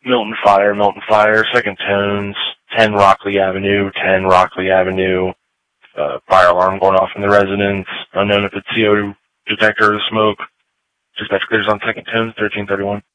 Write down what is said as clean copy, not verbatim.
Milton Fire, second tones, 10 Rockley Avenue, fire alarm going off in the residence, unknown if it's CO2 detector or smoke. Dispatch clears on second tones, 1331.